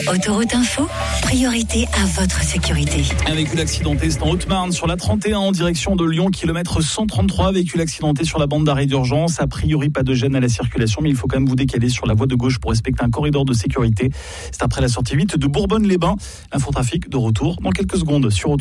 Autoroute Info, priorité à votre sécurité. Un véhicule accidenté, c'est en Haute-Marne, sur la 31 en direction de Lyon, kilomètre 133. Véhicule accidenté sur la bande d'arrêt d'urgence. A priori, pas de gêne à la circulation, mais il faut quand même vous décaler sur la voie de gauche pour respecter un corridor de sécurité. C'est après la sortie 8 de Bourbonne-les-Bains. Infotrafic de retour dans quelques secondes sur Autoroute.